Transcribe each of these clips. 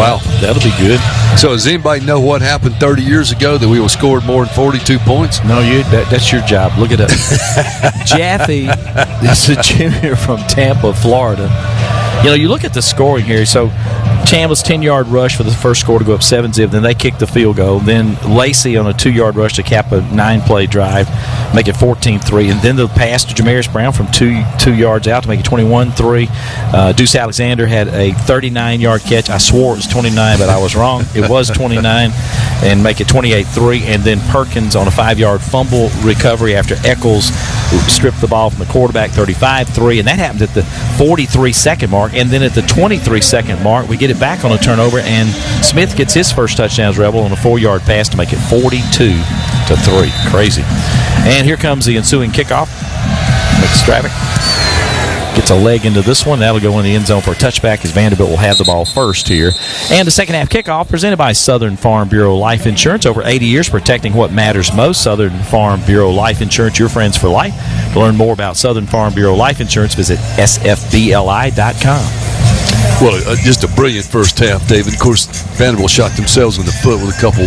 Wow. That'll be good. So does anybody know what happened 30 years ago that we scored more than 42 points? No, that's your job. Look it up. Jaffe is a junior from Tampa, Florida. You look at the scoring here. So Chambliss 10-yard rush for the first score to go up 7-zip. Then they kick the field goal. Then Lacey on a 2-yard rush to cap a 9-play drive, make it 14-3. And then the pass to Jamarius Brown from 2 yards out to make it 21-3. Deuce Alexander had a 39-yard catch. I swore it was 29, but I was wrong. It was 29, and make it 28-3. And then Perkins on a 5-yard fumble recovery after Eccles stripped the ball from the quarterback, 35-3. And that happened at the 43-second mark. And then at the 23-second mark, we get it back on a turnover, and Smith gets his first touchdown as Rebel on a 4-yard pass to make it 42-3. Crazy. And here comes the ensuing kickoff. McStravick gets a leg into this one. That'll go in the end zone for a touchback as Vanderbilt will have the ball first here. And the second half kickoff presented by Southern Farm Bureau Life Insurance. Over 80 years protecting what matters most. Southern Farm Bureau Life Insurance, your friends for life. To learn more about Southern Farm Bureau Life Insurance, visit sfbli.com. Well, just a brilliant first half, David. Of course, Vanderbilt shot themselves in the foot with a couple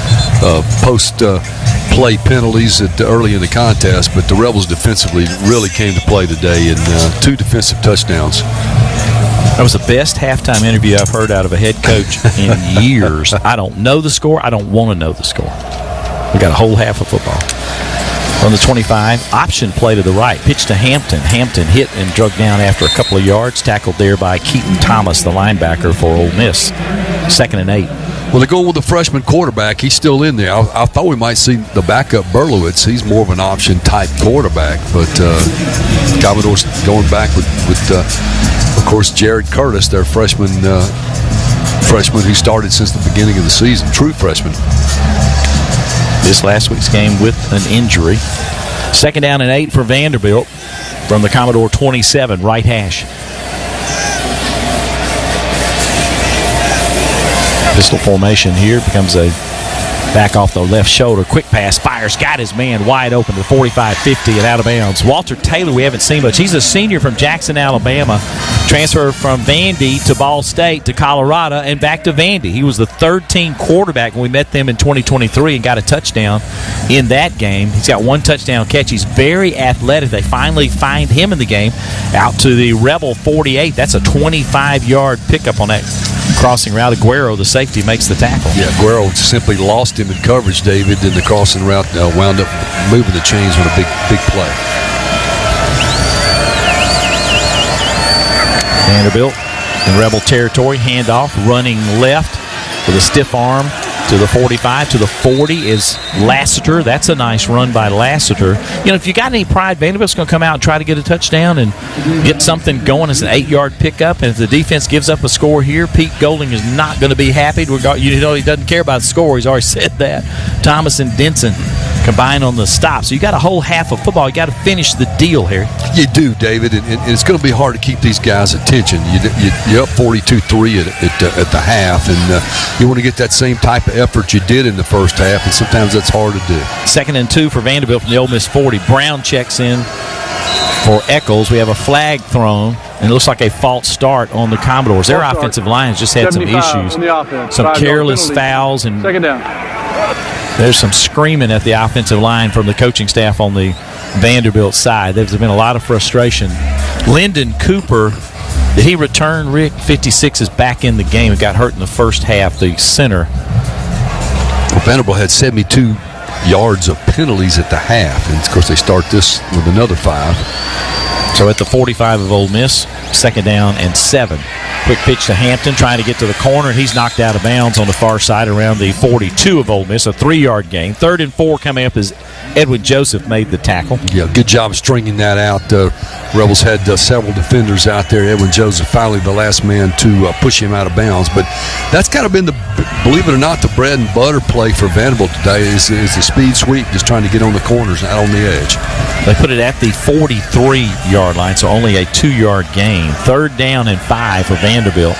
post-play penalties early in the contest, but the Rebels defensively really came to play today in 2 defensive touchdowns. That was the best halftime interview I've heard out of a head coach in years. I don't know the score. I don't want to know the score. We got a whole half of football. On the 25, option play to the right. Pitch to Hampton. Hampton hit and drug down after a couple of yards. Tackled there by Keaton Thomas, the linebacker for Ole Miss. 2nd and 8. Well, they're going with the freshman quarterback. He's still in there. I thought we might see the backup Berlowitz. He's more of an option-type quarterback. But Commodore's going back with of course, Jared Curtis, their freshman who started since the beginning of the season. True freshman. This last week's game with an injury. 2nd down and 8 for Vanderbilt from the Commodore 27, right hash. Pistol formation here, becomes a back off the left shoulder. Quick pass, fires, got his man wide open to 45-50 and out of bounds. Walter Taylor, we haven't seen much. He's a senior from Jackson, Alabama. Transferred from Vandy to Ball State to Colorado and back to Vandy. He was the third-team quarterback when we met them in 2023 and got a touchdown in that game. He's got 1 touchdown catch. He's very athletic. They finally find him in the game out to the Rebel 48. That's a 25-yard pickup on that crossing route. Aguero, the safety, makes the tackle. Yeah, Aguero simply lost him in coverage, David, and the crossing route wound up moving the chains on a big play. Vanderbilt in Rebel territory. Handoff, running left with a stiff arm to the 45, to the 40 is Lassiter. That's a nice run by Lassiter. If you got any pride, Vanderbilt's going to come out and try to get a touchdown and get something going. It's an 8-yard pickup, and if the defense gives up a score here, Pete Golding is not going to be happy. He doesn't care about the score. He's already said that. Thomas and Denson combine on the stop. So you got a whole half of football. You got to finish the deal, Harry. You do, David, and it's going to be hard to keep these guys' attention. You're up 42-3 at the half, and you want to get that same type of effort you did in the first half, and sometimes that's hard to do. 2nd and 2 for Vanderbilt from the Ole Miss 40. Brown checks in for Eccles. We have a flag thrown, and it looks like a false start on the Commodores. Their offensive line has just had some issues, some careless fouls, and 2nd down. There's some screaming at the offensive line from the coaching staff on the Vanderbilt side. There's been a lot of frustration. Lyndon Cooper, did he return, Rick? 56 is back in the game. He got hurt in the first half, the center. Well, Vanderbilt had 72 yards of penalties at the half, and of course they start this with another 5. So at the 45 of Ole Miss, 2nd down and 7. Quick pitch to Hampton, trying to get to the corner, and he's knocked out of bounds on the far side around the 42 of Ole Miss, a 3-yard gain. 3rd and 4 coming up as Edwin Joseph made the tackle. Yeah, good job stringing that out. Rebels had several defenders out there. Edwin Joseph finally the last man to push him out of bounds. But that's kind of been, believe it or not, the bread and butter play for Vanderbilt today is the speed sweep, just trying to get on the corners, out on the edge. They put it at the 43-yard line, so only a 2-yard gain. 3rd down and 5 for Vanderbilt.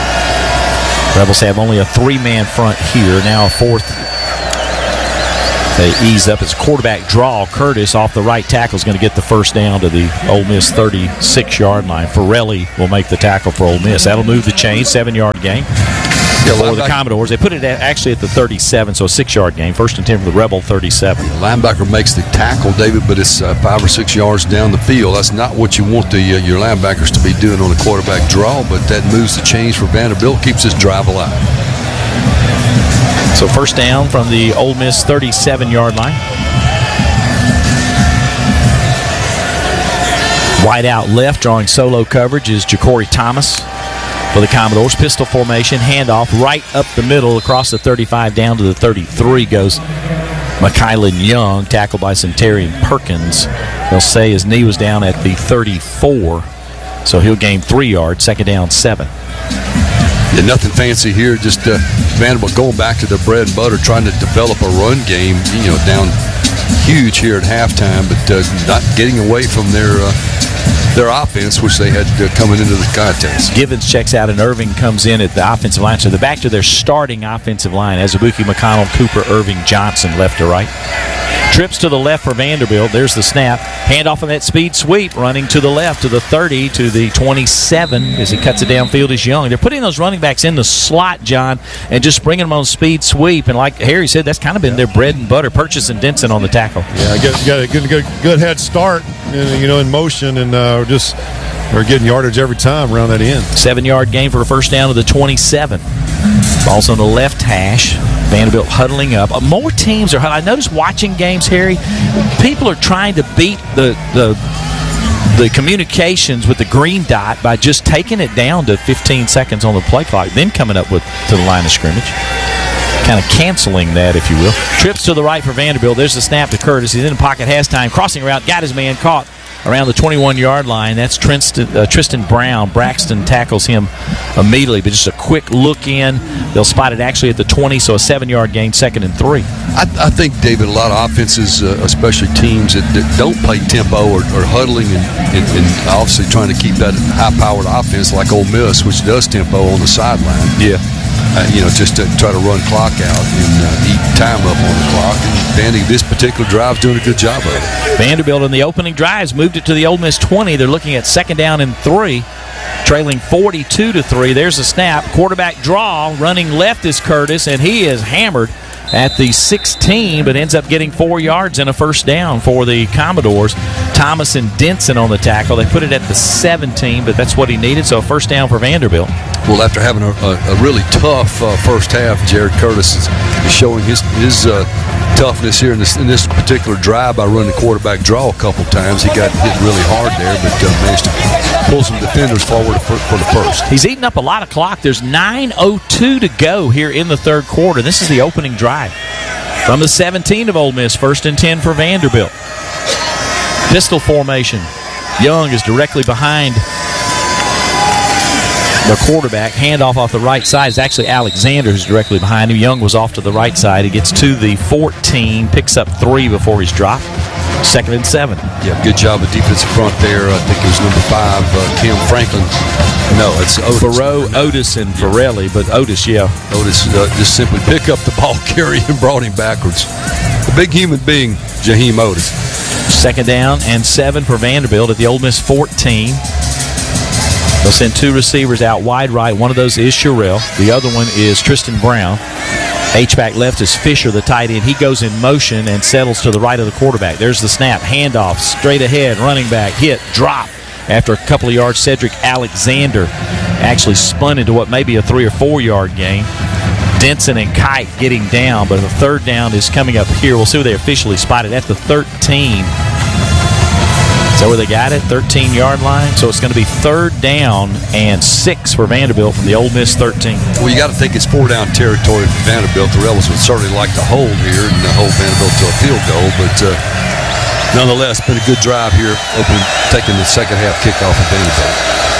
Rebels have only a 3-man front here. Now a 4th They ease up. It's a quarterback draw. Curtis off the right tackle is going to get the first down to the Ole Miss 36-yard line. Farrelly will make the tackle for Ole Miss. That'll move the chain, 7-yard gain. For the Commodores. They put it actually at the 37, so a 6-yard gain. First and 10 for the Rebel 37. The linebacker makes the tackle, David, but it's 5 or 6 yards down the field. That's not what you want your linebackers to be doing on a quarterback draw, but that moves the chains for Vanderbilt, keeps this drive alive. So first down from the Ole Miss 37-yard line. Wide out left, drawing solo coverage is Ja'Cory Thomas for the Commodores. Pistol formation, handoff right up the middle across the 35 down to the 33 goes McKylan Young, tackled by Centurion Perkins. They'll say his knee was down at the 34, so he'll gain 3 yards, second down 7. Yeah, nothing fancy here, just Vanderbilt going back to their bread and butter, trying to develop a run game, down huge here at halftime, but not getting away from their offense, which they had coming into the contest. Givens checks out, and Irving comes in at the offensive line. So they're back to their starting offensive line. Azubuike, McConnell, Cooper, Irving, Johnson, left to right. Trips to the left for Vanderbilt. There's the snap. Handoff on that speed sweep, running to the left to the 30, to the 27 as he cuts it downfield is Young. They're putting those running backs in the slot, John, and just bringing them on speed sweep. And like Harry said, that's kind of been their bread and butter. Purchase and Denson on the tackle. Yeah, got a good head start, in motion, and we're getting yardage every time around that end. 7-yard gain for a first down to the 27. Ball's on the left hash. Vanderbilt huddling up. More teams are huddling. I noticed watching games, Harry, people are trying to beat the communications with the green dot by just taking it down to 15 seconds on the play clock, then coming up to the line of scrimmage. Kind of canceling that, if you will. Trips to the right for Vanderbilt. There's the snap to Curtis. He's in the pocket, has time. Crossing route, got his man caught around the 21-yard line. That's Tristan Brown. Braxton tackles him immediately, but just a quick look in. They'll spot it actually at the 20, so a 7-yard gain, second and 3. I think, David, a lot of offenses, especially teams that don't play tempo or huddling and obviously trying to keep that high-powered offense like Ole Miss, which does tempo on the sideline. Yeah. Just to try to run clock out and eat time up on the clock. And Vandy, this particular drive, is doing a good job of it. Vanderbilt in the opening drives moved it to the Ole Miss 20. They're looking at second down and 3, trailing 42-3. There's the snap. Quarterback draw. Running left is Curtis, and he is hammered at the 16, but ends up getting 4 yards and a first down for the Commodores. Thomas and Denson on the tackle. They put it at the 17, but that's what he needed, so a first down for Vanderbilt. Well, after having a really tough first half, Jared Curtis is showing his toughness here in this particular drive by running the quarterback draw a couple times. He got hit really hard there, but managed to pull some defenders forward for the first. He's eating up a lot of clock. There's 9:02 to go here in the third quarter. This is the opening drive. From the 17 of Ole Miss, first and 10 for Vanderbilt. Pistol formation. Young is directly behind the quarterback. Handoff off the right side is actually Alexander who's directly behind him. Young was off to the right side. He gets to the 14, picks up 3 before he's dropped. Second and 7. Yeah, good job of defensive front there. I think it was number 5, Kim Franklin. No, it's Otis. Farrow, Otis, and Farrelly, but Otis, yeah. Otis just simply picked up the ball carrier and brought him backwards. A big human being, Jaheim Otis. Second down and 7 for Vanderbilt at the Ole Miss 14. They'll send 2 receivers out wide right. One of those is Sherrill. The other one is Tristan Brown. H-back left is Fisher, the tight end. He goes in motion and settles to the right of the quarterback. There's the snap. Handoff, straight ahead, running back, hit, drop. After a couple of yards, Cedric Alexander actually spun into what may be a 3 or 4 yard gain. Denson and Kite getting down, but the third down is coming up here. We'll see where they officially spotted at the 13. Is that where they got it? 13-yard line. So it's going to be third down and 6 for Vanderbilt from the Ole Miss 13. Well, you got to think it's 4-down territory for Vanderbilt. The Rebels would certainly like to hold here and hold Vanderbilt to a field goal, but nonetheless, been a good drive here, taking the second half kickoff at Vanderbilt.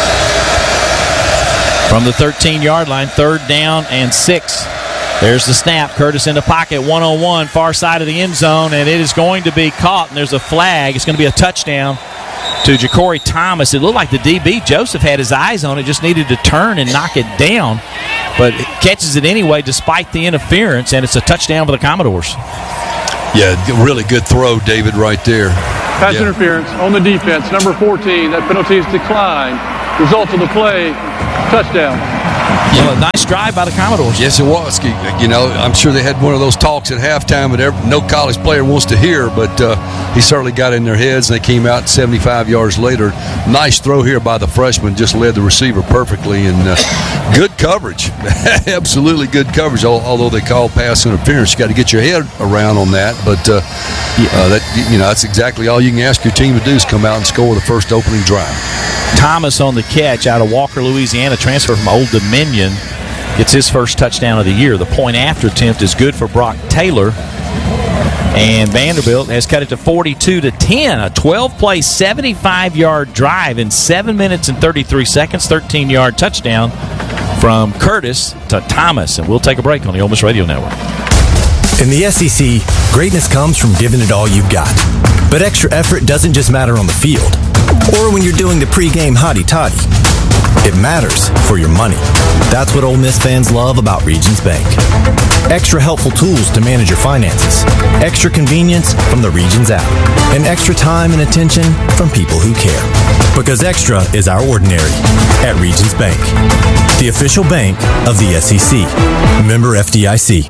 From the 13-yard line, third down and 6. There's the snap. Curtis in the pocket, one-on-one, far side of the end zone, and it is going to be caught, and there's a flag. It's going to be a touchdown to Ja'Cory Thomas. It looked like the DB, Joseph, had his eyes on it, just needed to turn and knock it down, but catches it anyway despite the interference, and it's a touchdown for the Commodores. Yeah, really good throw, David, right there. Pass interference on the defense, number 14. That penalty is declined. Result of the play, touchdown. Well, a nice drive by the Commodores. Yes, it was. You know, I'm sure they had one of those talks at halftime that no college player wants to hear, but he certainly got in their heads, and they came out 75 yards later. Nice throw here by the freshman, just led the receiver perfectly, and good coverage. Absolutely good coverage, although they call pass interference. You got to get your head around on that, but that's exactly all you can ask your team to do is come out and score the first opening drive. Thomas on the catch out of Walker, Louisiana, transfer from Old Dominion, gets his first touchdown of the year. The point after attempt is good for Brock Taylor, and Vanderbilt has cut it to 42-10. A 12-play, 75-yard drive in 7 minutes and 33 seconds, 13-yard touchdown from Curtis to Thomas. And we'll take a break on the Ole Miss Radio Network. In the SEC, greatness comes from giving it all you've got. But extra effort doesn't just matter on the field or when you're doing the pregame hotty-toddy. It matters for your money. That's what Ole Miss fans love about Regions Bank. Extra helpful tools to manage your finances, extra convenience from the Regions app, and extra time and attention from people who care. Because extra is our ordinary at Regions Bank, the official bank of the SEC. Member FDIC.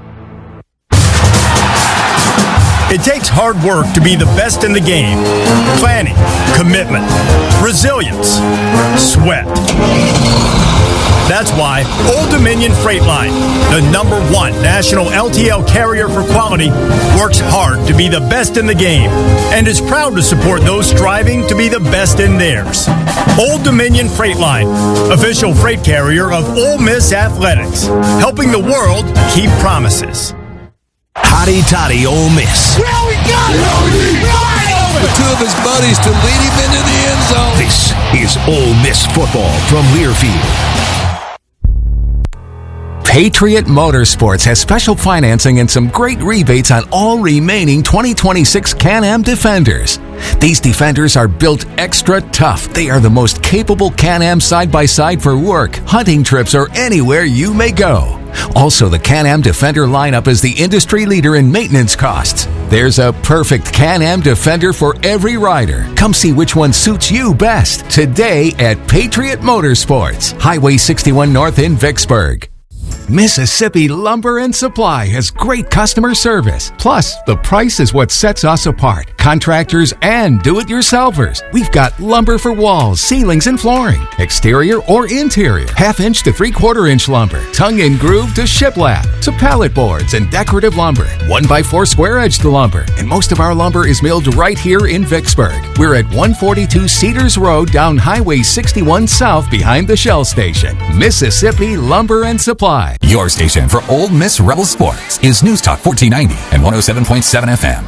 It takes hard work to be the best in the game. Planning, commitment, resilience, sweat. That's why Old Dominion Freight Line, the #1 national LTL carrier for quality, works hard to be the best in the game and is proud to support those striving to be the best in theirs. Old Dominion Freight Line, official freight carrier of Ole Miss Athletics, helping the world keep promises. Hotty Toddy Ole Miss. Well, we got it! For two of his buddies to lead him into the end zone. This is Ole Miss football from Learfield. Patriot Motorsports has special financing and some great rebates on all remaining 2026 Can-Am Defenders. These Defenders are built extra tough. They are the most capable Can-Am side-by-side for work, hunting trips, or anywhere you may go. Also, the Can-Am Defender lineup is the industry leader in maintenance costs. There's a perfect Can-Am Defender for every rider. Come see which one suits you best today at Patriot Motorsports, Highway 61 North in Vicksburg. Mississippi Lumber and Supply has great customer service. Plus, the price is what sets us apart. Contractors and do-it-yourselfers. We've got lumber for walls, ceilings, and flooring. Exterior or interior. 1/2 to 3/4 lumber. Tongue and groove to shiplap. To pallet boards and decorative lumber. 1x4 square-edged lumber. And most of our lumber is milled right here in Vicksburg. We're at 142 Cedars Road down Highway 61 South behind the Shell Station. Mississippi Lumber and Supply. Your station for Ole Miss Rebel Sports is News Talk 1490 and 107.7 FM.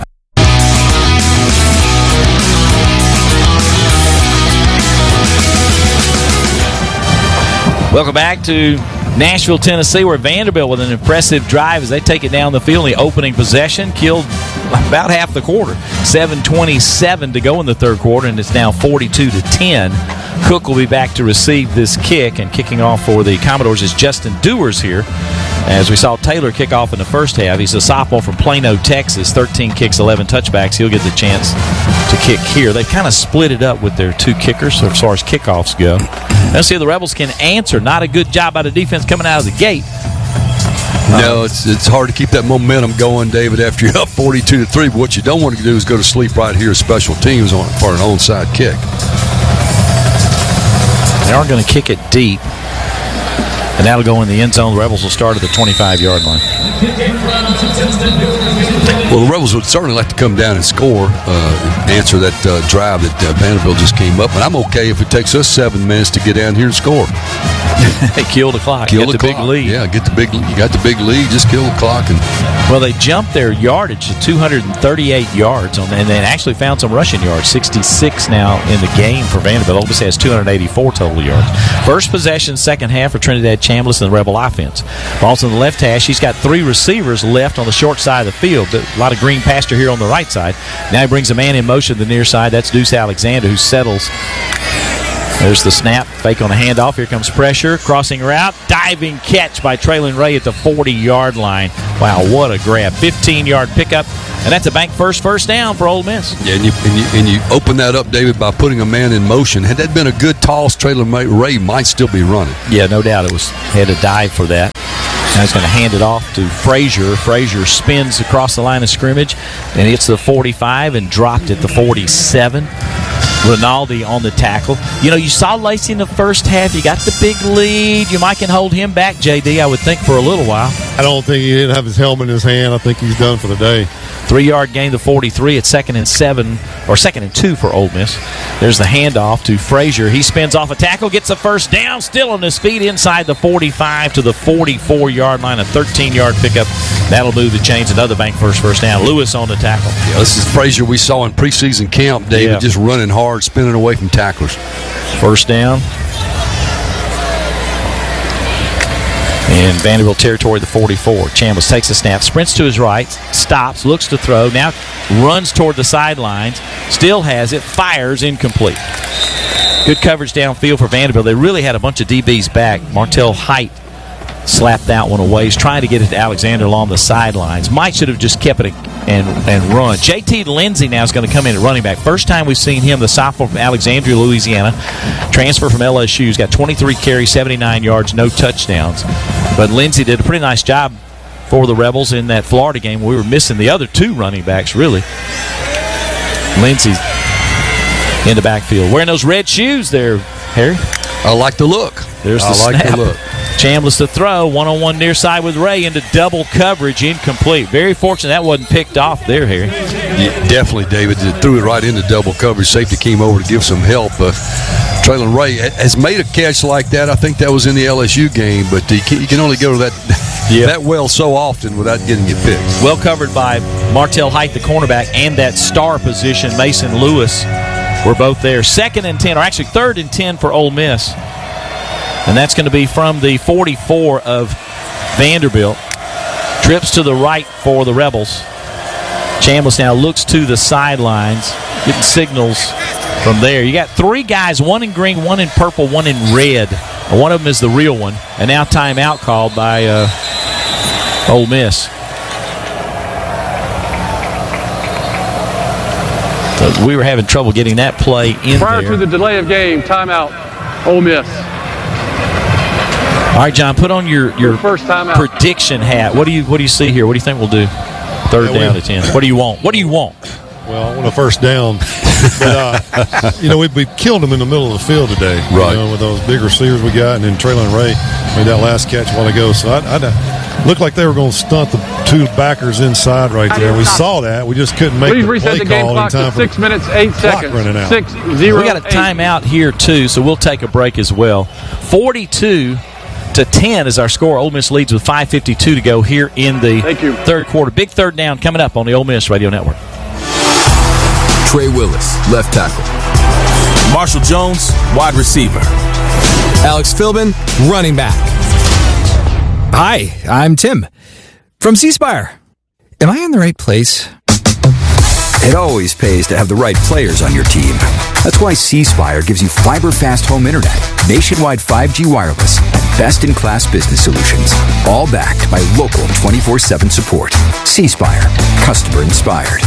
Welcome back to Nashville, Tennessee, where Vanderbilt with an impressive drive as they take it down the field in the opening possession, killed about half the quarter. 7:27 to go in the third quarter, and it's now 42-10. Cook will be back to receive this kick, and kicking off for the Commodores is Justin Dewars here. As we saw Taylor kick off in the first half, he's a sophomore from Plano, Texas, 13 kicks, 11 touchbacks. He'll get the chance to kick here. They've kind of split it up with their two kickers as far as kickoffs go. Let's see if the Rebels can answer. Not a good job by the defense coming out of the gate. No, it's hard to keep that momentum going, David, after you're up 42-3. But what you don't want to do is go to sleep right here at special teams for an onside kick. They are going to kick it deep, and that'll go in the end zone. The Rebels will start at the 25-yard line. Well, the Rebels would certainly like to come down and score, answer that drive that Vanderbilt just came up. But I'm okay if it takes us 7 minutes to get down here and score. They kill the clock. Kill the big lead. Yeah, you got the big lead. Just kill the clock. Well, they jumped their yardage to 238 yards, and then actually found some rushing yards. 66 now in the game for Vanderbilt. Ole Miss has 284 total yards. First possession, second half for Trinidad Chambliss and the Rebel offense. Balls on the left hash. He's got 3 receivers left on the short side of the field. A lot of green pasture here on the right side. Now he brings a man in motion to the near side. That's Deuce Alexander, who settles. There's the snap. Fake on the handoff. Here comes pressure. Crossing route. Diving catch by Traylon Ray at the 40-yard line. Wow, what a grab. 15-yard pickup, and that's a bank first down for Ole Miss. Yeah, and you open that up, David, by putting a man in motion. Had that been a good toss, Traylon Ray might still be running. Yeah, no doubt. Had a dive for that. Now he's going to hand it off to Frazier. Frazier spins across the line of scrimmage and hits the 45 and dropped at the 47. Rinaldi on the tackle. You know, you saw Lacey in the first half. You got the big lead. You might can hold him back, JD, I would think, for a little while. I don't think he didn't have his helmet in his hand. I think he's done for the day. 3-yard gain to 43 at 2nd and 7, or 2nd and 2 for Ole Miss. There's the handoff to Frazier. He spins off a tackle, gets a first down, still on his feet inside the 45 to the 44-yard line. A 13-yard pickup. That'll move the chains. Another bank first down. Lewis on the tackle. Yeah, this is Frazier we saw in preseason camp, David, just running hard, spinning away from tacklers. First down. In Vanderbilt territory, the 44. Chambliss takes a snap, sprints to his right, stops, looks to throw, now runs toward the sidelines, still has it, fires, incomplete. Good coverage downfield for Vanderbilt. They really had a bunch of DBs back. Martell Height slapped that one away. He's trying to get it to Alexander along the sidelines. Mike should have just kept it and run. J.T. Lindsey now is going to come in at running back. First time we've seen him, the sophomore from Alexandria, Louisiana. Transfer from LSU. He's got 23 carries, 79 yards, no touchdowns. But Lindsey did a pretty nice job for the Rebels in that Florida game. We were missing the other two running backs, really. Lindsey's in the backfield. Wearing those red shoes there, Harry. I like the look. There's the snap. The look. Chambliss to throw, one-on-one near side with Ray into double coverage, incomplete. Very fortunate that wasn't picked off there, Harry. Yeah, definitely, David. Threw it right into double coverage. Safety came over to give some help. Traylon Ray has made a catch like that. I think that was in the LSU game, but you can only go to that well so often without getting it picked. Well covered by Martell Height, the cornerback, and that star position, Mason Lewis, were both there. 2nd and 10, or actually 3rd and 10 for Ole Miss. And that's going to be from the 44 of Vanderbilt. Trips to the right for the Rebels. Chambliss now looks to the sidelines, getting signals from there. You got 3 guys, one in green, one in purple, one in red. One of them is the real one. And now timeout called by Ole Miss. But we were having trouble getting that play in Prior there. to the delay of game, timeout, Ole Miss. All right, John, put on your first time out. Prediction hat. What do you see here? What do you think we'll do? 3rd down to 10. What do you want? Well, I want a first down. But, we killed them in the middle of the field today. Right. With those big receivers we got, and then Traylon Ray made that last catch a while ago. So I looked like they were going to stunt the 2 backers inside right there. We saw that. We just couldn't make the play the game call clock in time to 6 minutes, 8 seconds. Running out. 6-0. We got a timeout here, too, so we'll take a break as well. 42-10 is our score. Ole Miss leads with 5:52 to go here in the 3rd quarter. Big 3rd down coming up on the Ole Miss Radio Network. Trey Willis, left tackle. Marshall Jones, wide receiver. Alex Philbin, running back. Hi, I'm Tim from C-Spire. Am I in the right place? It always pays to have the right players on your team. That's why C-Spire gives you fiber-fast home internet, nationwide 5G wireless, and best-in-class business solutions, all backed by local 24/7 support. C-Spire, customer inspired.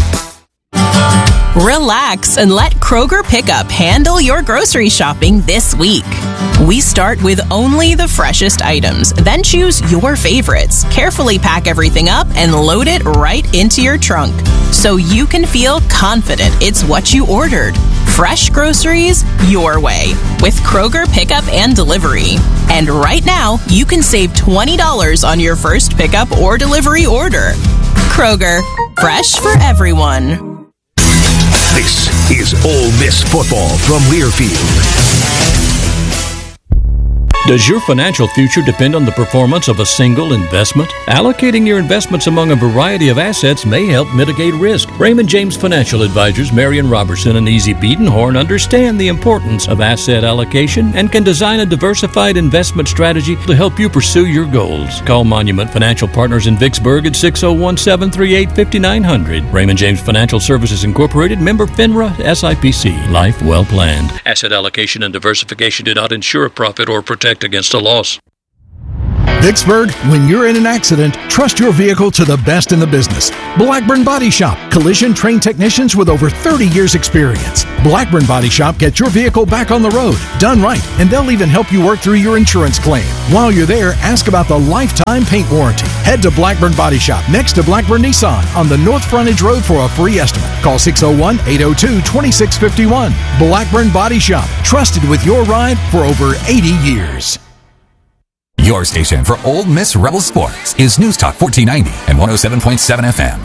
Relax and let Kroger Pickup handle your grocery shopping this week. We start with only the freshest items, then choose your favorites, carefully pack everything up, and load it right into your trunk so you can feel confident it's what you ordered. Fresh groceries your way with Kroger Pickup and Delivery. And right now, you can save $20 on your first pickup or delivery order. Kroger, fresh for everyone. This is Ole Miss football from Learfield. Does your financial future depend on the performance of a single investment? Allocating your investments among a variety of assets may help mitigate risk. Raymond James Financial Advisors Marion Robertson and Easy Biedenhorn understand the importance of asset allocation and can design a diversified investment strategy to help you pursue your goals. Call Monument Financial Partners in Vicksburg at 601-738-5900. Raymond James Financial Services Incorporated, member FINRA, SIPC. Life well planned. Asset allocation and diversification do not ensure a profit or protect against a loss. Vicksburg, when you're in an accident, trust your vehicle to the best in the business. Blackburn Body Shop, collision trained technicians with over 30 years experience. Blackburn Body Shop gets your vehicle back on the road, done right, and they'll even help you work through your insurance claim. While you're there, ask about the lifetime paint warranty. Head to Blackburn Body Shop next to Blackburn Nissan on the North Frontage Road for a free estimate. Call 601-802-2651. Blackburn Body Shop, trusted with your ride for over 80 years. Your station for Ole Miss Rebel Sports is News Talk 1490 and 107.7 FM.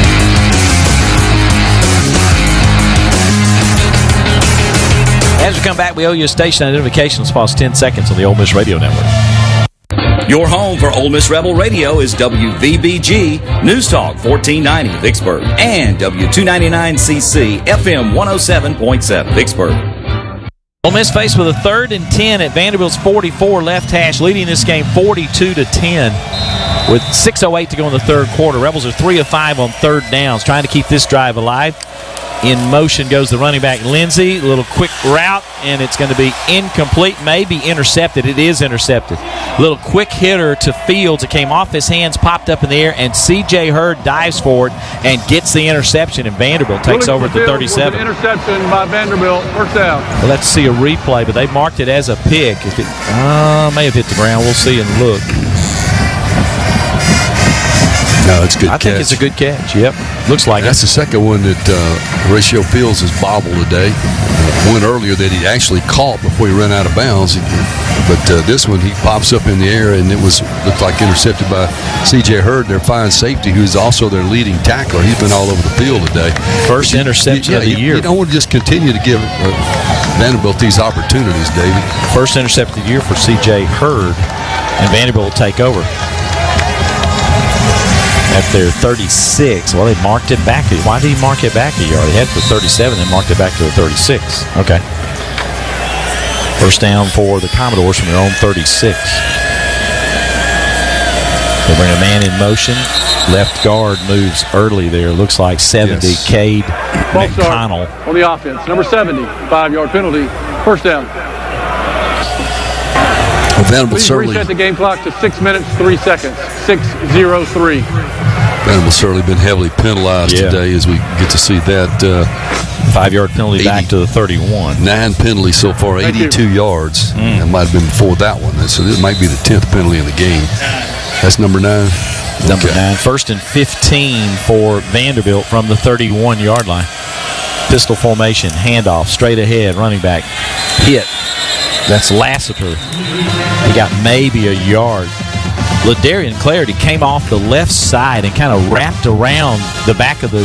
As we come back, we owe you a station identification. Let's pause 10 seconds on the Ole Miss Radio Network. Your home for Ole Miss Rebel Radio is WVBG News Talk 1490 Vicksburg and W299CC FM 107.7 Vicksburg. Ole Miss faced with a 3rd and 10 at Vanderbilt's 44, left hash, leading this game 42-10 with 6:08 to go in the third quarter. Rebels are 3 of 5 on third downs, trying to keep this drive alive. In motion goes the running back Lindsey. A little quick route, and it's going to be incomplete, maybe intercepted. It is intercepted. Little quick hitter to Fields. It came off his hands, popped up in the air, and C.J. Hurd dives for it and gets the interception, and Vanderbilt takes over at the 37. Interception by Vanderbilt, first down. We'll have to see a replay, but they marked it as a pick. If it may have hit the ground, we'll see and look. No, it's a good catch. I think it's a good catch. Yep. Looks like that's the second one that Horatio Fields has bobbled today. One earlier that he actually caught before he ran out of bounds. But this one, he pops up in the air, and it looked like intercepted by C.J. Hurd, their fine safety, who's also their leading tackler. He's been all over the field today. First interception of the year. You don't want to just continue to give Vanderbilt these opportunities, David. First interception of the year for C.J. Hurd, and Vanderbilt will take over at their 36. Well, they marked it back. Why did he mark it back a yard? They had it for 37, then marked it back to the 36. Okay. First down for the Commodores from their own 36. They bring a man in motion. Left guard moves early there. Looks like 70. Yes. Cade McConnell. On the offense. Number 70. 5-yard penalty. First down. Vanderbilt Please reset the game clock to 6 minutes, 3 seconds. 6:03. Vanderbilt's certainly been heavily penalized today as we get to see that. 5-yard penalty back to the 31. 9 penalties so far, 82 yards. That might have been before that one. So this might be the 10th penalty in the game. That's number 9. Number 9. First and 15 for Vanderbilt from the 31-yard line. Pistol formation, handoff, straight ahead, running back. Hit. That's Lassiter. He got maybe a yard. Ladarian Clarity came off the left side and kind of wrapped around the back of the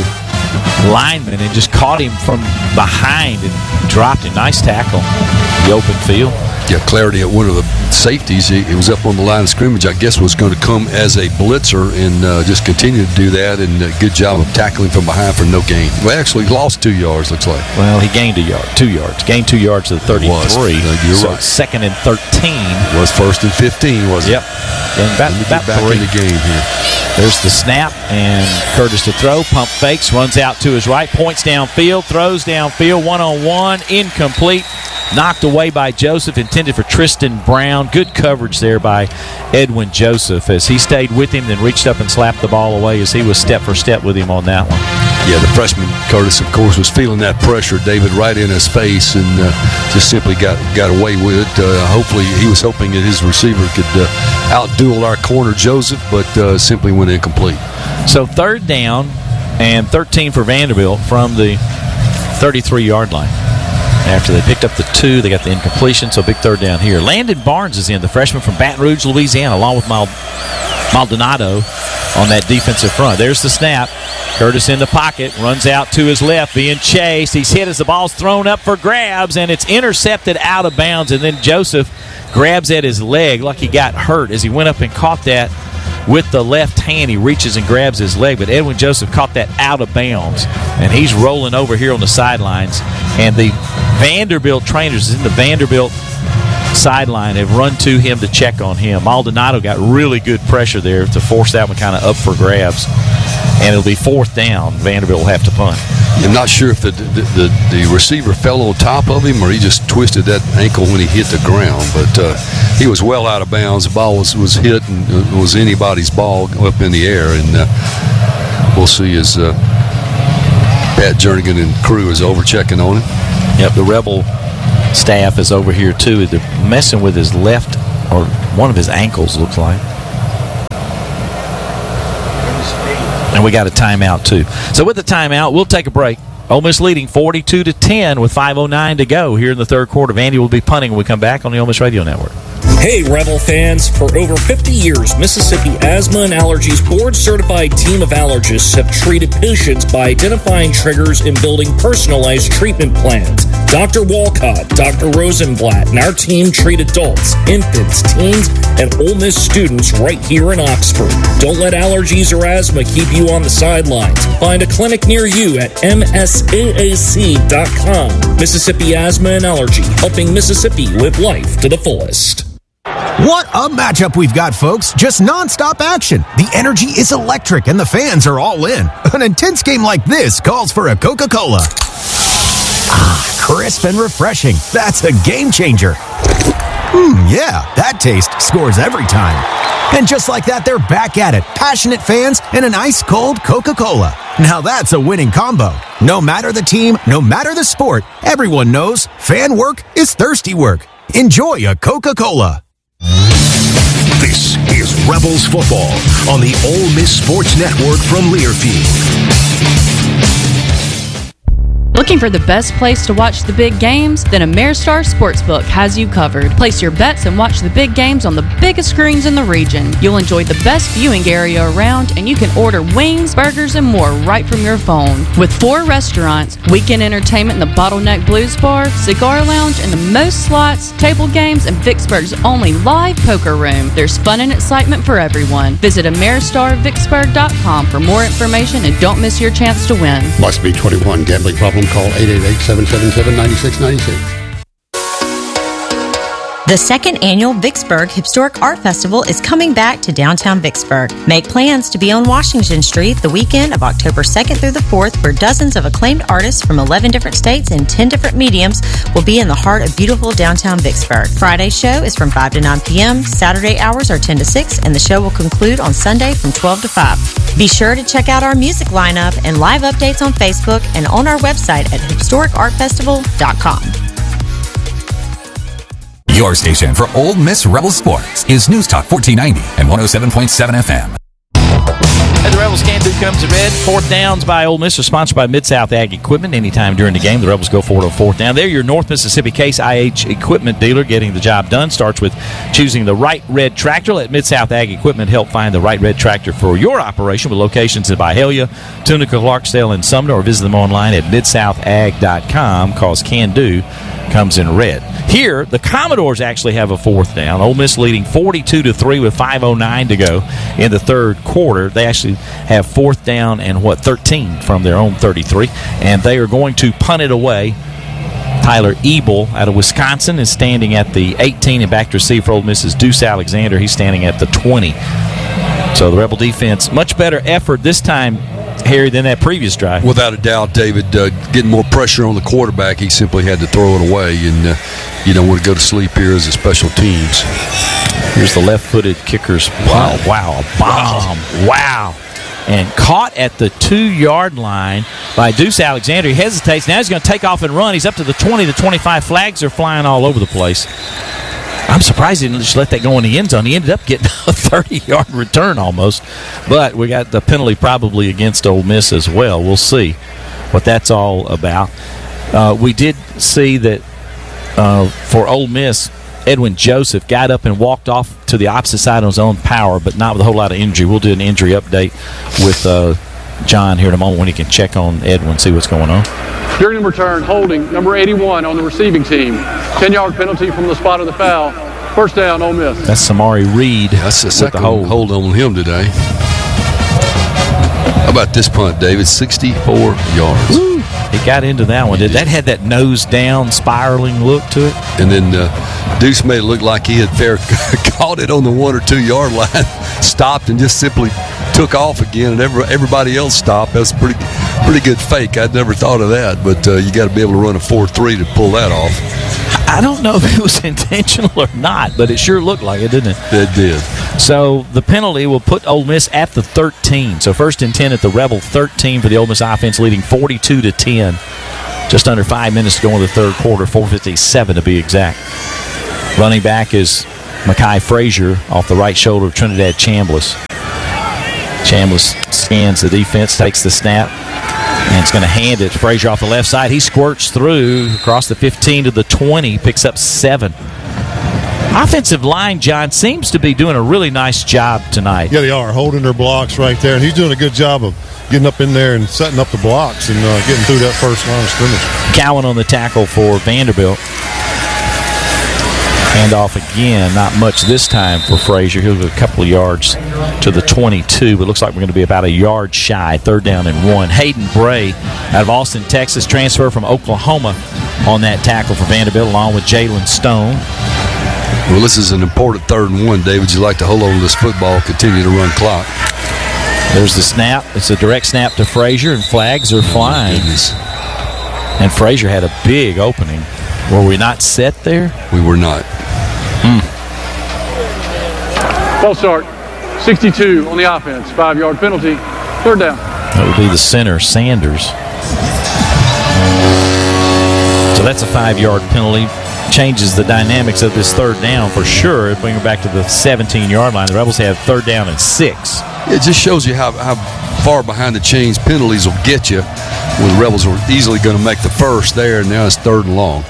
lineman and just caught him from behind and dropped him. Nice tackle. The open field. Yeah, Clarity at one of the safeties. He was up on the line of scrimmage. I guess was going to come as a blitzer and just continue to do that. And good job of tackling from behind for no gain. Well, actually lost 2 yards. Looks like. Well, he gained 2 yards. Gained 2 yards to the 33. You're so right. Second and 13 was first and 15. Was it? Yep. And about back 3 in the game here. There's the snap, and Curtis to throw. Pump fakes, runs out to his right, points downfield, throws downfield, one-on-one, incomplete. Knocked away by Joseph, intended for Tristan Brown. Good coverage there by Edwin Joseph as he stayed with him, then reached up and slapped the ball away as he was step for step with him on that one. Yeah, the freshman, Curtis, of course, was feeling that pressure, David, right in his face, and just simply got away with it. Hopefully, he was hoping that his receiver could outduel our corner, Joseph, but simply went incomplete. So third down and 13 for Vanderbilt from the 33-yard line. After they picked up the 2, they got the incompletion, so big third down here. Landon Barnes is in, the freshman from Baton Rouge, Louisiana, along with Maldonado on that defensive front. There's the snap. Curtis in the pocket, runs out to his left, being chased. He's hit as the ball's thrown up for grabs, and it's intercepted out of bounds, and then Joseph grabs at his leg like he got hurt as he went up and caught that with the left hand. He reaches and grabs his leg, but Edwin Joseph caught that out of bounds, and he's rolling over here on the sidelines. And the Vanderbilt trainers in the Vanderbilt sideline. They've run to him to check on him. Maldonado got really good pressure there to force that one kind of up for grabs. And it'll be 4th down. Vanderbilt will have to punt. I'm not sure if the receiver fell on top of him or he just twisted that ankle when he hit the ground. But he was well out of bounds. The ball was hit and it was anybody's ball up in the air. And we'll see as Pat Jernigan and crew is over checking on him. Yep, the Rebel staff is over here too. They're messing with his left or one of his ankles, looks like. And we got a timeout too. So with the timeout, we'll take a break. Ole Miss leading 42-10 with 5:09 to go here in the third quarter. Vandy will be punting when we come back on the Ole Miss Radio Network. Hey, Rebel fans. For over 50 years, Mississippi Asthma and Allergies board-certified team of allergists have treated patients by identifying triggers and building personalized treatment plans. Dr. Walcott, Dr. Rosenblatt, and our team treat adults, infants, teens, and Ole Miss students right here in Oxford. Don't let allergies or asthma keep you on the sidelines. Find a clinic near you at msaac.com. Mississippi Asthma and Allergy, helping Mississippi live life to the fullest. What a matchup we've got, folks. Just nonstop action. The energy is electric and the fans are all in. An intense game like this calls for a Coca-Cola. Ah, crisp and refreshing. That's a game changer. Yeah, that taste scores every time. And just like that, they're back at it. Passionate fans and an ice-cold Coca-Cola. Now that's a winning combo. No matter the team, no matter the sport, everyone knows fan work is thirsty work. Enjoy a Coca-Cola. This is Rebels football on the Ole Miss Sports Network from Learfield. Looking for the best place to watch the big games? Then Ameristar Sportsbook has you covered. Place your bets and watch the big games on the biggest screens in the region. You'll enjoy the best viewing area around, and you can order wings, burgers, and more right from your phone. With 4 restaurants, weekend entertainment in the Bottleneck Blues Bar, cigar lounge, and the most slots, table games, and Vicksburg's only live poker room, there's fun and excitement for everyone. Visit AmeristarVicksburg.com for more information and don't miss your chance to win. Must be 21. Gambling problem? Call 888-777-9696. The second annual Vicksburg Historic Art Festival is coming back to downtown Vicksburg. Make plans to be on Washington Street the weekend of October 2nd through the 4th, where dozens of acclaimed artists from 11 different states and 10 different mediums will be in the heart of beautiful downtown Vicksburg. Friday's show is from 5 to 9 p.m., Saturday hours are 10 to 6, and the show will conclude on Sunday from 12 to 5. Be sure to check out our music lineup and live updates on Facebook and on our website at historicartfestival.com. Your station for Ole Miss Rebel Sports is News Talk 1490 and 107.7 FM. And the Rebels Can Do comes to red. 4th downs by Ole Miss are sponsored by Mid-South Ag Equipment. Anytime during the game, the Rebels go forward on 4th down. They're your North Mississippi Case IH equipment dealer. Getting the job done starts with choosing the right red tractor. Let Mid-South Ag Equipment help find the right red tractor for your operation with locations in Byhalia, Tunica, Clarksdale, and Sumner, or visit them online at midsouthag.com, because Can Do comes in red. Here, the Commodores actually have a 4th down. Ole Miss leading 42-3 with 5:09 to go in the third quarter. They actually have 4th down and 13 from their own 33, and they are going to punt it away. Tyler Ebel out of Wisconsin is standing at the 18, and back to receive for Ole Miss is Deuce Alexander. He's standing at the 20. So the Rebel defense, much better effort this time, Harry, than that previous drive. Without a doubt, David, getting more pressure on the quarterback, he simply had to throw it away, and you don't want to go to sleep here as a special teams. Here's the left-footed kicker's wow, a bomb. Wow. And caught at the 2-yard line by Deuce Alexander. He hesitates. Now he's going to take off and run. He's up to the 20, the 25. Flags are flying all over the place. I'm surprised he didn't just let that go in the end zone. He ended up getting a 30-yard return almost. But we got the penalty probably against Ole Miss as well. We'll see what that's all about. We did see that for Ole Miss, Edwin Joseph got up and walked off to the opposite side on his own power, but not with a whole lot of injury. We'll do an injury update with John here in a moment when he can check on Edwin, see what's going on. During the return, holding number 81 on the receiving team. 10-yard penalty from the spot of the foul. 1st down, Ole Miss. That's Samari Reed. That's the second hold on him today. How about this punt, David? 64 yards. Woo. He got into that one. That had that nose down, spiraling look to it. And then Deuce made it look like he had caught it on the 1 or 2 yard line, stopped and just simply took off again, and everybody else stopped. That's a pretty good fake. I'd never thought of that, but you got to be able to run a 4.3 to pull that off. I don't know if it was intentional or not, but it sure looked like it, didn't it? It did. So the penalty will put Ole Miss at the 13. So 1st and 10 at the Rebel 13 for the Ole Miss offense, leading 42-10. Just under 5 minutes to go in the third quarter, 4:57 to be exact. Running back is Mekhi Frazier off the right shoulder of Trinidad Chambliss. Chambliss scans the defense, takes the snap, and it's going to hand it to Frazier off the left side. He squirts through across the 15 to the 20, picks up 7. Offensive line, John, seems to be doing a really nice job tonight. Yeah, they are, holding their blocks right there. And he's doing a good job of getting up in there and setting up the blocks and getting through that first line of scrimmage. Cowan on the tackle for Vanderbilt. Handoff again, not much this time for Frazier. He'll go a couple of yards to the 22, but looks like we're going to be about a yard shy. 3rd down and 1. Hayden Bray out of Austin, Texas, transfer from Oklahoma on that tackle for Vanderbilt, along with Jalen Stone. Well, this is an important 3rd and 1, David. You like to hold on to this football, continue to run clock. There's the snap. It's a direct snap to Frazier, and flags are flying. And Frazier had a big opening. Were we not set there? We were not. False start. 62 on the offense. 5-yard penalty. 3rd down. That would be the center, Sanders. So that's a 5-yard penalty. Changes the dynamics of this 3rd down for sure. Bring it back to the 17-yard line. The Rebels have 3rd down and 6. It just shows you how far behind the chains penalties will get you when the Rebels were easily going to make the first there, and now it's 3rd and long.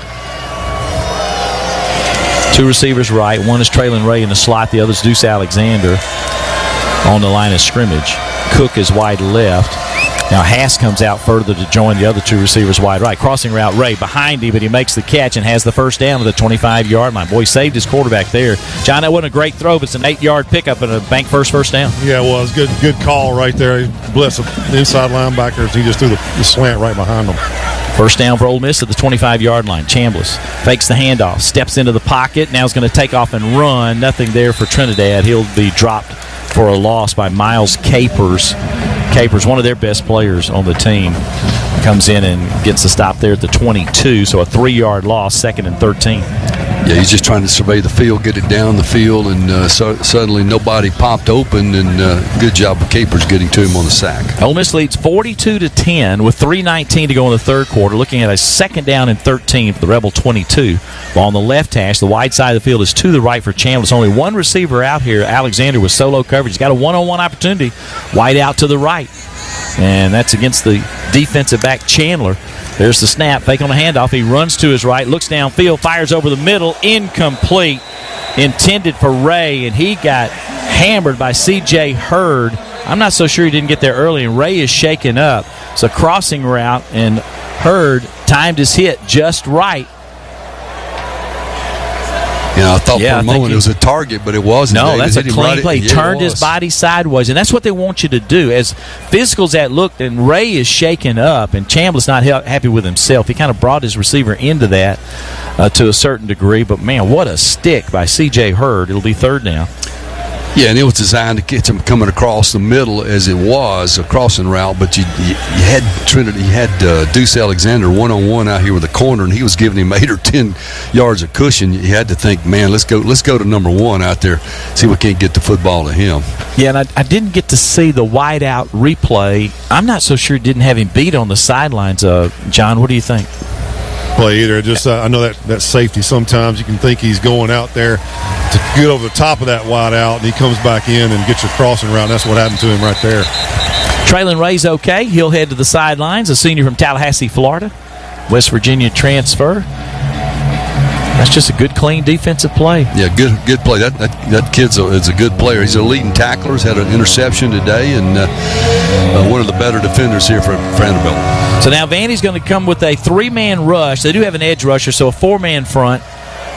2 receivers right. One is Traylon Ray in the slot. The other is Deuce Alexander on the line of scrimmage. Cook is wide left. Now Haas comes out further to join the other 2 receivers wide right. Crossing route, Ray behind him, but he makes the catch and has the first down to the 25-yard line. Boy, he saved his quarterback there. John, that wasn't a great throw, but it's an 8-yard pickup and a bank first down. Yeah, it was. Good call right there. He blessed the inside linebackers. He just threw the slant right behind them. First down for Ole Miss at the 25-yard line. Chambliss fakes the handoff, steps into the pocket, now is going to take off and run. Nothing there for Trinidad. He'll be dropped for a loss by Miles Capers. Capers, one of their best players on the team, comes in and gets a stop there at the 22, so a 3-yard loss, 2nd and 13. Yeah, he's just trying to survey the field, get it down the field, and suddenly nobody popped open, and good job of Capers getting to him on the sack. Ole Miss leads 42-10 with 3:19 to go in the third quarter, looking at a 2nd down and 13 for the Rebel 22. While on the left hash, the wide side of the field is to the right for Chambliss. Only one receiver out here, Alexander, with solo coverage. He's got a one-on-one opportunity, wide out to the right. And that's against the defensive back, Chandler. There's the snap, fake on the handoff. He runs to his right, looks downfield, fires over the middle, incomplete. Intended for Ray, and he got hammered by C.J. Hurd. I'm not so sure he didn't get there early, and Ray is shaken up. It's a crossing route, and Hurd timed his hit just right. You know, I thought for a moment it was a target, but it wasn't. No, that's a clean play. He turned his body sideways, and that's what they want you to do. As physical as that looked, and Ray is shaken up, and Chambliss not happy with himself. He kind of brought his receiver into that to a certain degree, but, man, what a stick by C.J. Hurd. It'll be 3rd down. Yeah, and it was designed to get him coming across the middle as it was a crossing route, but you had Trinity, you had Deuce Alexander one-on-one out here with a corner, and he was giving him 8 or 10 yards of cushion. You had to think, man, let's go to number 1 out there, see if we can't get the football to him. Yeah, and I didn't get to see the wide-out replay. I'm not so sure it didn't have him beat on the sidelines. John, what do you think? Play either. Just I know that safety, sometimes you can think he's going out there to get over the top of that wide out, and he comes back in and gets your crossing route. That's what happened to him right there. Traylon Ray's okay. He'll head to the sidelines, a senior from Tallahassee, Florida. West Virginia transfer. That's just a good, clean defensive play. Yeah, good play. That kid's is a good player. He's a leading tackler. He's had an interception today, and one of the better defenders here for Vanderbilt. So now Vandy's going to come with a 3-man rush. They do have an edge rusher, so a 4-man front.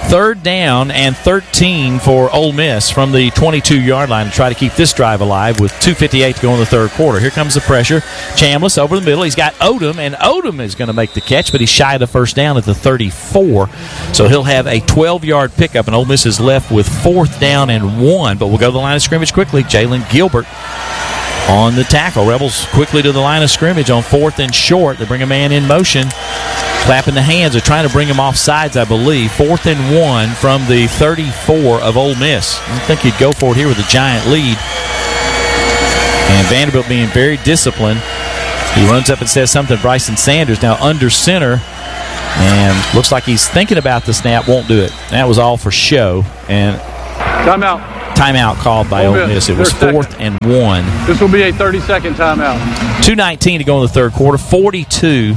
3rd down and 13 for Ole Miss from the 22-yard line to try to keep this drive alive with 2:58 to go in the third quarter. Here comes the pressure. Chambliss over the middle. He's got Odom, and Odom is going to make the catch, but he's shy of the first down at the 34. So he'll have a 12-yard pickup, and Ole Miss is left with 4th down and 1. But we'll go to the line of scrimmage quickly. Jalen Gilbert on the tackle. Rebels quickly to the line of scrimmage on 4th and short. They bring a man in motion. Clapping the hands. They're trying to bring him off sides, I believe. 4th and 1 from the 34 of Ole Miss. I don't think he'd go for it here with a giant lead. And Vanderbilt being very disciplined. He runs up and says something to Bryson Sanders. Now under center. And looks like he's thinking about the snap. Won't do it. That was all for show. And timeout called by Ole Miss. It was 4th and 1. This will be a 30-second timeout. 2:19 to go in the third quarter. 42-10.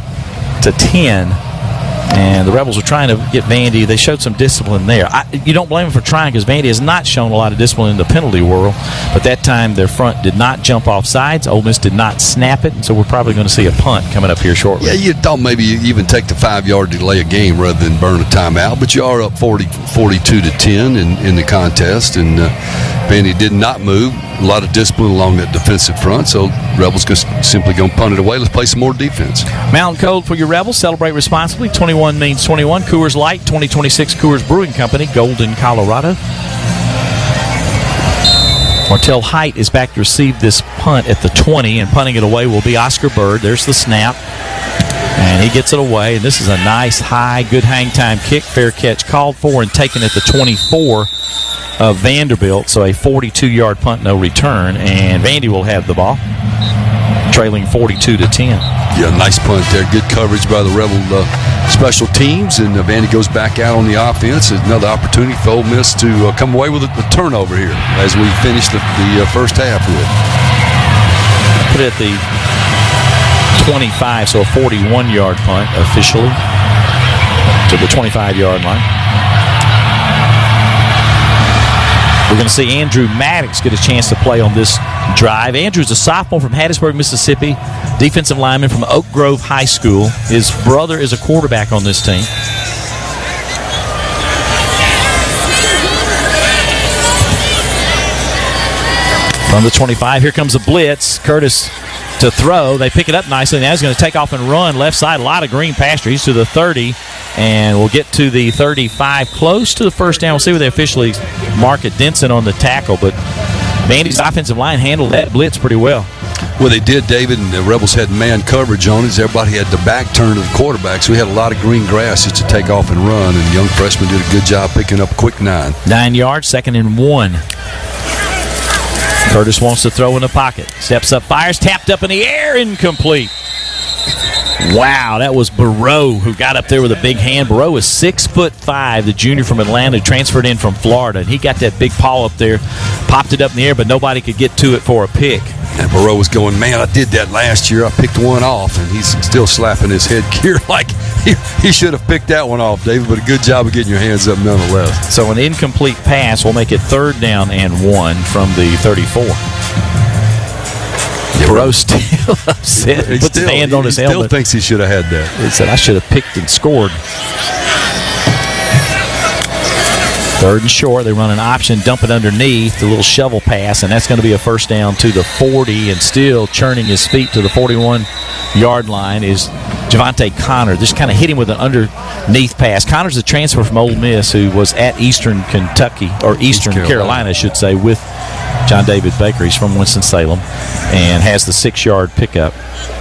And the Rebels are trying to get Vandy. They showed some discipline there. You don't blame them for trying because Vandy has not shown a lot of discipline in the penalty world. But that time their front did not jump off sides. Ole Miss did not snap it. And so we're probably going to see a punt coming up here shortly. Yeah, you thought maybe you even take the 5-yard delay a game rather than burn a timeout. But you are up 42-10 in the contest. And Vandy did not move. A lot of discipline along that defensive front. So Rebels simply going to punt it away. Let's play some more defense. Mountain Code for your Rebels. Celebrate responsibly. 21 means 21. Coors Light, 2026 Coors Brewing Company, Golden, Colorado. Martell Height is back to receive this punt at the 20, and punting it away will be Oscar Bird. There's the snap. And he gets it away. And this is a nice, high, good hang time kick. Fair catch called for and taken at the 24 of Vanderbilt. So a 42-yard punt, no return. And Vandy will have the ball, trailing 42-10. Yeah, nice punt there. Good coverage by the Rebel special teams. And Vandy goes back out on the offense. Another opportunity for Ole Miss to come away with a turnover here as we finish the first half with. Put it at the 25, so a 41-yard punt officially to the 25-yard line. We're going to see Andrew Maddox get a chance to play on this drive. Andrew's a sophomore from Hattiesburg, Mississippi, defensive lineman from Oak Grove High School. His brother is a quarterback on this team. From the 25, here comes a blitz. Curtis to throw. They pick it up nicely. Now he's going to take off and run left side. A lot of green pasture. He's to the 30, and we'll get to the 35, close to the first down. We'll see where they officially mark it. Denson on the tackle, but Vandy's offensive line handled that blitz pretty well. Well, they did, David, and the Rebels had man coverage on it. Everybody had the back turn to the quarterback, so we had a lot of green grass just to take off and run, and the young freshman did a good job picking up a quick 9. 9 yards, 2nd and 1. Curtis wants to throw in the pocket. Steps up, fires, tapped up in the air, incomplete. Wow, that was Barreau who got up there with a big hand. Barreau is 6'5", the junior from Atlanta, transferred in from Florida, and he got that big paw up there, popped it up in the air, but nobody could get to it for a pick. And Barreau was going, man, I did that last year. I picked one off, and he's still slapping his head gear like he should have picked that one off, David, but a good job of getting your hands up nonetheless. So an incomplete pass will make it 3rd down and 1 from the 34. Barreau still upset. He puts his hand on his helmet. Still thinks he should have had that. He said, I should have picked and scored. 3rd and short. They run an option, dump it underneath, the little shovel pass, and that's going to be a first down to the 40, and still churning his feet to the 41-yard line is Javante Connor. Just kind of hit him with an underneath pass. Connor's a transfer from Ole Miss who was at Eastern Kentucky, or Eastern Carolina, I should say, with John David Baker. He's from Winston-Salem and has the 6-yard pickup.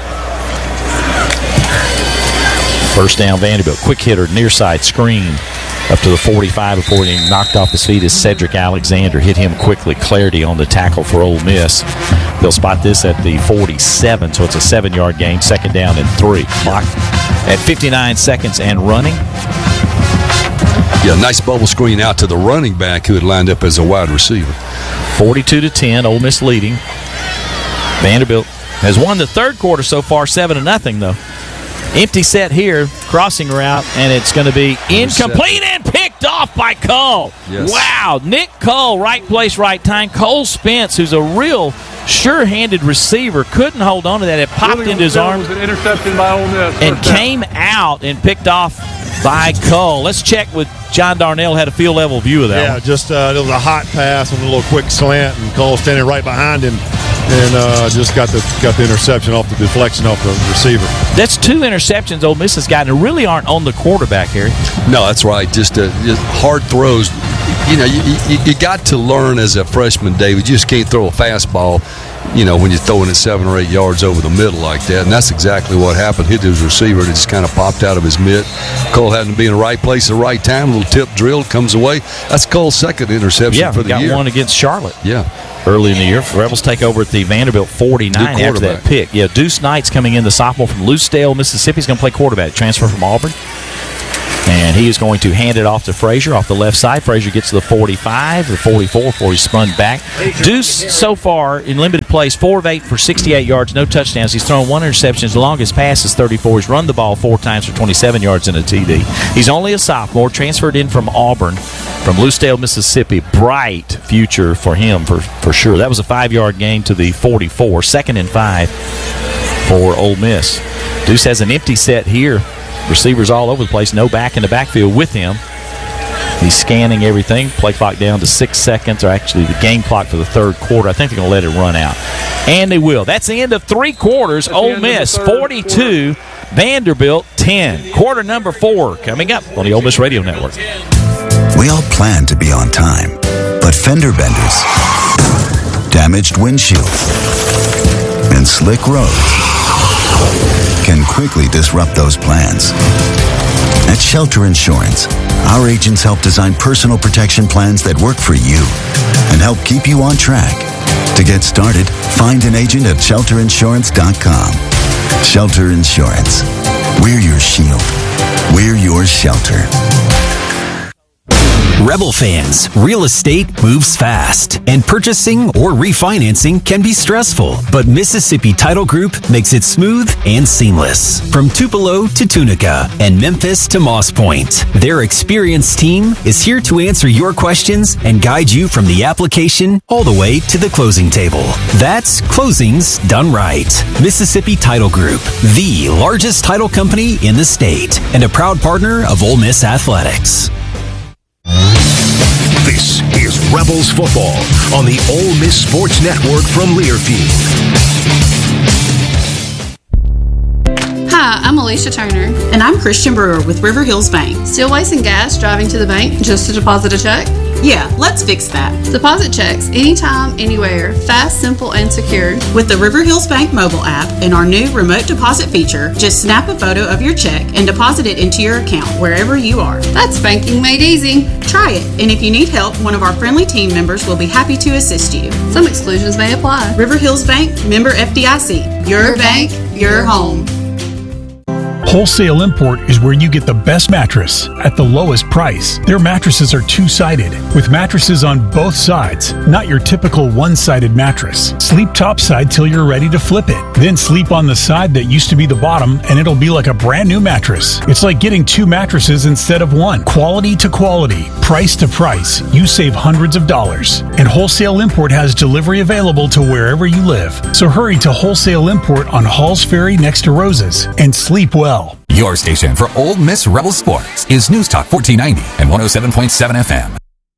First down, Vanderbilt. Quick hitter, near side screen up to the 45 before he knocked off his feet is Cedric Alexander. Hit him quickly. Clarity on the tackle for Ole Miss. They'll spot this at the 47, so it's a 7-yard gain. 2nd down and 3. Clock at 59 seconds and running. Yeah, nice bubble screen out to the running back who had lined up as a wide receiver. 42-10, Ole Miss leading. Vanderbilt has won the third quarter so far, 7-0 though. Empty set here, crossing route, and it's going to be incomplete and picked off by Cull. Yes. Wow, Nick Cull, right place, right time. Cole Spence, who's a real sure-handed receiver, couldn't hold on to that. It popped into his arms. Was an interception by Ole Miss. And came out and picked off by Cole. Let's check with John Darnell. Had a field level view of that. Yeah, one. just it was a hot pass on a little quick slant, and Cole standing right behind him, and just got the interception off the deflection off the receiver. That's 2 interceptions Ole Miss has gotten, and really aren't on the quarterback, Harry. No, that's right. Just hard throws. You know, you got to learn as a freshman, David. You just can't throw a fastball, you know, when you're throwing it 7 or 8 yards over the middle like that. And that's exactly what happened. Hit his receiver, and it just kind of popped out of his mitt. Cole had to be in the right place at the right time. A little tip drilled, comes away. That's Cole's second interception for the year. Yeah, got one against Charlotte. Yeah. Early in the year. Rebels take over at the Vanderbilt 49 after that pick. Yeah, Deuce Knight's coming in, the sophomore from Lucedale, Mississippi. He's going to play quarterback. Transfer from Auburn. And he is going to hand it off to Frazier off the left side. Frazier gets to the 45, the 44 before he's spun back. Deuce, so far, in limited plays, 4 of 8 for 68 yards, no touchdowns. He's thrown 1 interception. His longest pass is 34. He's run the ball 4 times for 27 yards in a TD. He's only a sophomore, transferred in from Auburn, from Lucedale, Mississippi. Bright future for him, for sure. That was a 5-yard gain to the 44. 2nd and 5 for Ole Miss. Deuce has an empty set here. Receivers all over the place. No back in the backfield with him. He's scanning everything. Play clock down to 6 seconds, or actually the game clock for the third quarter. I think they're going to let it run out. And they will. That's the end of 3 quarters. Ole Miss 42, Vanderbilt 10. Quarter number 4 coming up on the Ole Miss Radio Network. We all plan to be on time, but fender benders, damaged windshields, and slick roads can quickly disrupt those plans. At Shelter Insurance, our agents help design personal protection plans that work for you and help keep you on track. To get started, find an agent at shelterinsurance.com. Shelter Insurance. We're your shield. We're your shelter. Rebel fans, real estate moves fast, and purchasing or refinancing can be stressful, but Mississippi Title Group makes it smooth and seamless. From Tupelo to Tunica and Memphis to Moss Point, their experienced team is here to answer your questions and guide you from the application all the way to the closing table. That's closings done right. Mississippi Title Group, the largest title company in the state and a proud partner of Ole Miss Athletics. This is Rebels football on the Ole Miss Sports Network from Learfield. Hi, I'm Alicia Turner. And I'm Christian Brewer with River Hills Bank. Still wasting gas driving to the bank just to deposit a check? Yeah, let's fix that. Deposit checks anytime, anywhere. Fast, simple, and secure. With the River Hills Bank mobile app and our new remote deposit feature, just snap a photo of your check and deposit it into your account wherever you are. That's banking made easy. Try it, and if you need help, one of our friendly team members will be happy to assist you. Some exclusions may apply. River Hills Bank, member FDIC. Your bank, your home. Wholesale Import is where you get the best mattress at the lowest price. Their mattresses are two-sided, with mattresses on both sides, not your typical one-sided mattress. Sleep topside till you're ready to flip it. Then sleep on the side that used to be the bottom, and it'll be like a brand new mattress. It's like getting 2 mattresses instead of 1. Quality to quality, price to price, you save hundreds of dollars. And Wholesale Import has delivery available to wherever you live. So hurry to Wholesale Import on Halls Ferry next to Roses and sleep well. Your station for Ole Miss Rebel Sports is News Talk 1490 and 107.7 FM.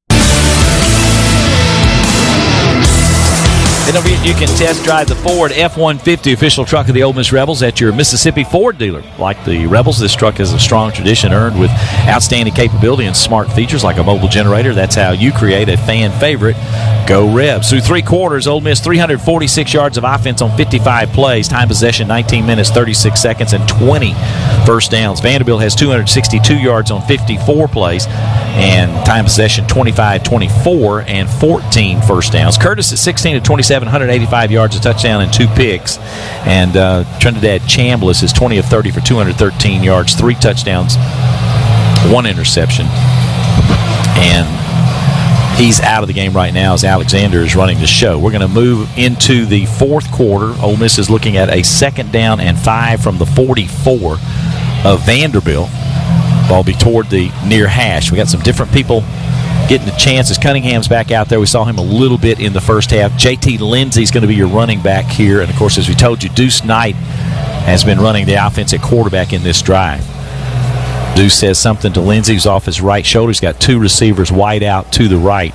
And don't forget, you can test drive the Ford F-150 official truck of the Ole Miss Rebels at your Mississippi Ford dealer. Like the Rebels, this truck has a strong tradition earned with outstanding capability and smart features like a mobile generator. That's how you create a fan favorite. Go Rebs. Through 3 quarters, Ole Miss 346 yards of offense on 55 plays. Time possession 19 minutes, 36 seconds, and 20 first downs. Vanderbilt has 262 yards on 54 plays. And time possession 25-24 and 14 first downs. Curtis at 16 to 27, 185 yards, a touchdown and 2 picks. And Trinidad Chambliss is 20 of 30 for 213 yards, 3 touchdowns, 1 interception. And he's out of the game right now as Alexander is running the show. We're going to move into the fourth quarter. Ole Miss is looking at a 2nd down and 5 from the 44 of Vanderbilt. Ball be toward the near hash. We got some different people getting the chances. Cunningham's back out there. We saw him a little bit in the first half. J.T. Lindsey's going to be your running back here. And, of course, as we told you, Deuce Knight has been running the offense at quarterback in this drive. Deuce says something to Lindsey, who's off his right shoulder. He's got two receivers wide out to the right.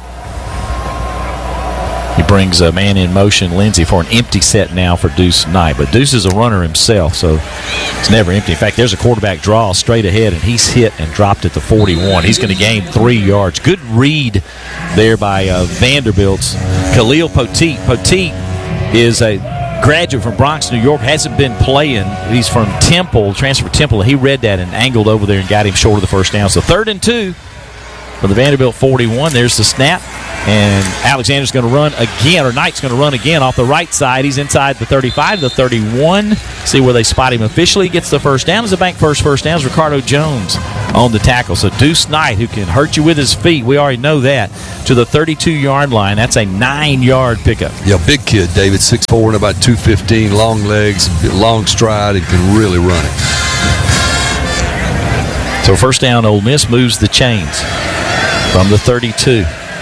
He brings a man in motion, Lindsey, for an empty set now for Deuce Knight. But Deuce is a runner himself, so it's never empty. In fact, there's a quarterback draw straight ahead, and he's hit and dropped at the 41. He's going to gain 3 yards. Good read there by Vanderbilt's Khalil Poteet. Poteet is a graduate from Bronx, New York, hasn't been playing. He's from Temple, transferred to Temple, and he read that and angled over there and got him short of the first down. So 3rd and 2 for the Vanderbilt 41. There's the snap, and Alexander's going to run again, or Knight's going to run again off the right side. He's inside the 35, the 31. See where they spot him officially. Gets the first down as a bank first down. Is Ricardo Jones on the tackle. So Deuce Knight, who can hurt you with his feet, we already know that, to the 32-yard line. That's a 9-yard pickup. Yeah, big kid, David, 6'4" and about 215, long legs, long stride, and can really run it. So first down, Ole Miss moves the chains from the 32.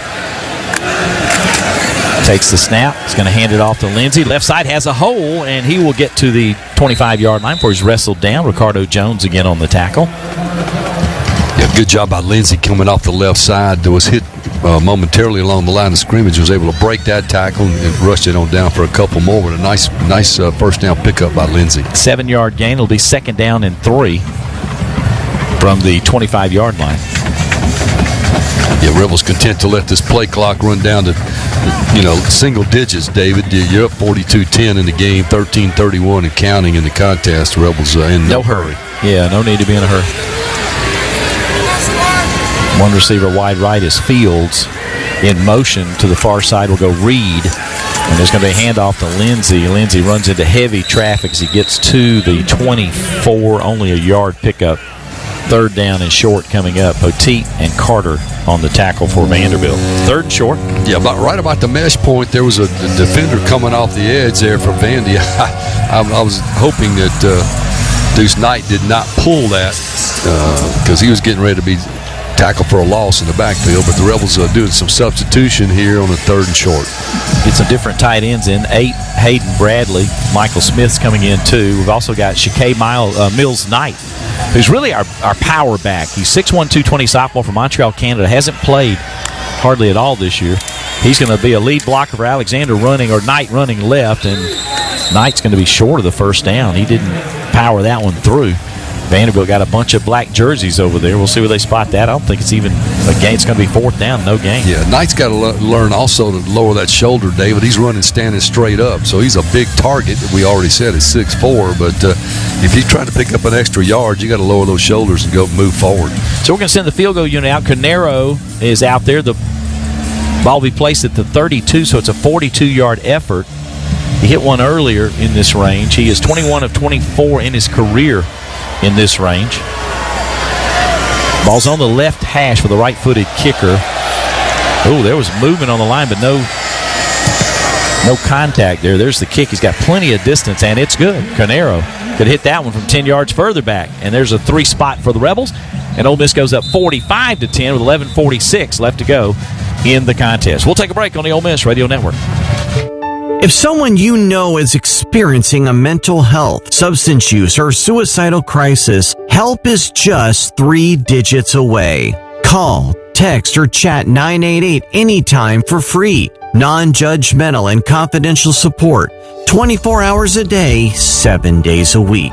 Takes the snap. He's going to hand it off to Lindsey. Left side has a hole, and he will get to the 25-yard line before he's wrestled down. Ricardo Jones again on the tackle. Yeah, good job by Lindsey coming off the left side. That was hit momentarily along the line of scrimmage. Was able to break that tackle and rushed it on down for a couple more. But a nice first down pickup by Lindsey. 7-yard gain. It'll be 2nd down and 3 from the 25-yard line. Yeah, Rebels content to let this play clock run down to, single digits, David. You're up 42-10 in the game, 13-31 and counting in the contest. Rebels in no hurry. Yeah, no need to be in a hurry. One receiver wide right is Fields. In motion to the far side will go Reed. And there's going to be a handoff to Lindsey. Lindsey runs into heavy traffic as he gets to the 24, only a yard pickup. 3rd down and short coming up. Poteet and Carter on the tackle for Vanderbilt. 3rd and short. Yeah, right about the mesh point, there was a defender coming off the edge there for Vandy. I was hoping that Deuce Knight did not pull that because he was getting ready to be tackled for a loss in the backfield. But the Rebels are doing some substitution here on the 3rd and short. Get some different tight ends in. 8, Hayden Bradley. Michael Smith's coming in too. We've also got Shakay Mills Knight, who's really our power back. He's 6'1", 220 sophomore from Montreal, Canada. Hasn't played hardly at all this year. He's going to be a lead blocker for Alexander Knight running left, and Knight's going to be short of the first down. He didn't power that one through. Vanderbilt got a bunch of black jerseys over there. We'll see where they spot that. I don't think it's even a gain. It's going to be 4th down, no gain. Yeah, Knight's got to learn also to lower that shoulder, David. He's running standing straight up, so he's a big target. We already said it's 6'4", but if he's trying to pick up an extra yard, you got to lower those shoulders and go move forward. So we're going to send the field goal unit out. Canero is out there. The ball will be placed at the 32, so it's a 42-yard effort. He hit one earlier in this range. He is 21 of 24 in his career in this range. Ball's on the left hash for the right-footed kicker. Oh, there was movement on the line, but no contact there. There's the kick. He's got plenty of distance, and it's good. Canero could hit that one from 10 yards further back. And there's a 3 spot for the Rebels. And Ole Miss goes up 45-10 with 11:46 left to go in the contest. We'll take a break on the Ole Miss Radio Network. If someone you know is experiencing a mental health, substance use, or suicidal crisis, help is just 3 digits away. Call, text, or chat 988 anytime for free. Non-judgmental and confidential support. 24 hours a day, 7 days a week.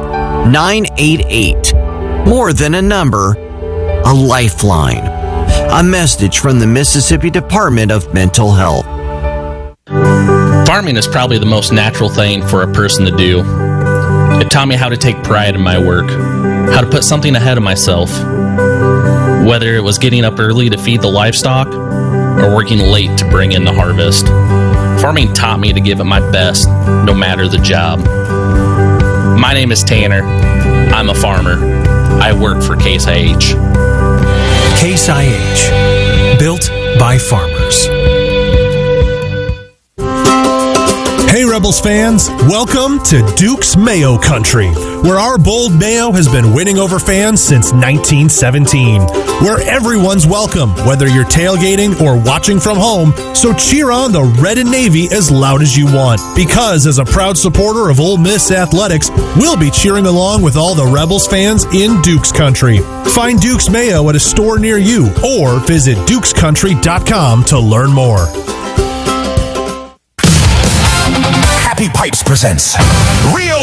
988. More than a number, a lifeline. A message from the Mississippi Department of Mental Health. Farming is probably the most natural thing for a person to do. It taught me how to take pride in my work, how to put something ahead of myself. Whether it was getting up early to feed the livestock or working late to bring in the harvest. Farming taught me to give it my best, no matter the job. My name is Tanner. I'm a farmer. I work for Case IH. Case IH. Built by farmers. Hey Rebels fans, welcome to Duke's Mayo Country, where our bold mayo has been winning over fans since 1917, where everyone's welcome, whether you're tailgating or watching from home, so cheer on the Red and Navy as loud as you want, because as a proud supporter of Ole Miss athletics, we'll be cheering along with all the Rebels fans in Duke's Country. Find Duke's Mayo at a store near you or visit dukescountry.com to learn more. Happy Pipes presents Real